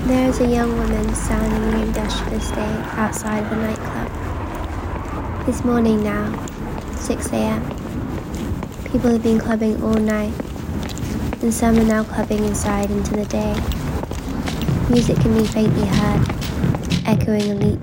There is a young woman sounding an industrious day outside of a nightclub. It's morning now, 6 a.m. People have been clubbing all night, and some are now clubbing inside into the day. Music can be faintly heard, echoing elite